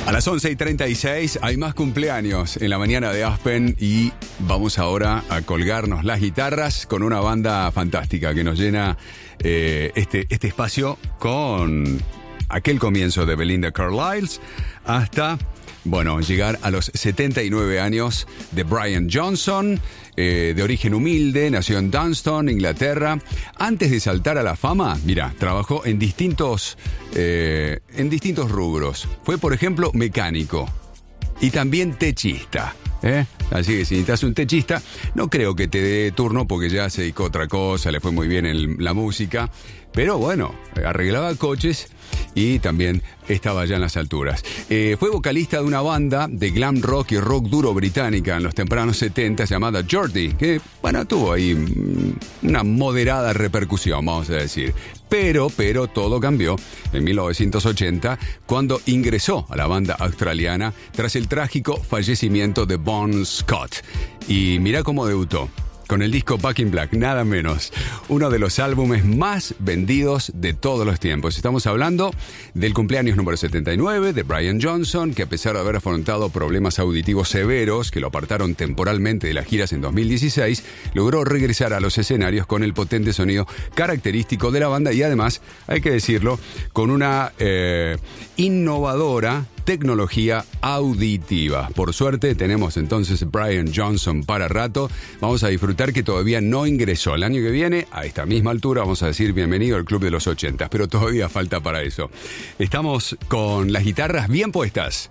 A las 11:36 hay más cumpleaños en la mañana de Aspen y vamos ahora a colgarnos las guitarras con una banda fantástica que nos llena este espacio con aquel comienzo de Belinda Carlisle hasta, bueno, llegar a los 79 años de Brian Johnson, de origen humilde, nació en Dunston, Inglaterra. Antes de saltar a la fama, mira, trabajó en distintos rubros. Fue, por ejemplo, mecánico y también techista. Así que si necesitas un techista, no creo que te dé turno porque ya se dedicó a otra cosa, le fue muy bien en la música. Pero bueno, arreglaba coches y también estaba ya en las alturas. Fue vocalista de una banda de glam rock y rock duro británica en los tempranos 70 llamada Geordie, que, bueno, tuvo ahí una moderada repercusión, vamos a decir. Pero todo cambió en 1980 cuando ingresó a la banda australiana tras el trágico fallecimiento de Bon Scott. Y mira cómo debutó. Con el disco Back in Black, nada menos. Uno de los álbumes más vendidos de todos los tiempos. Estamos hablando del cumpleaños número 79 de Brian Johnson, que a pesar de haber afrontado problemas auditivos severos que lo apartaron temporalmente de las giras en 2016, logró regresar a los escenarios con el potente sonido característico de la banda y además, hay que decirlo, con una innovadora tecnología auditiva. Por suerte tenemos entonces Brian Johnson para rato. Vamos a disfrutar que todavía no ingresó. El año que viene, a esta misma altura, vamos a decir bienvenido al Club de los 80, pero todavía falta para eso. Estamos con las guitarras bien puestas.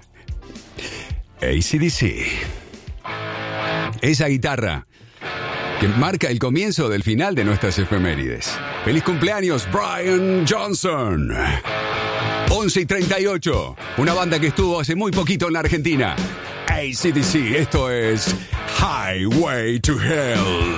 AC/DC. Esa guitarra que marca el comienzo del final de nuestras efemérides. ¡Feliz cumpleaños, Brian Johnson! 11:38, una banda que estuvo hace muy poquito en la Argentina. AC/DC, esto es Highway to Hell.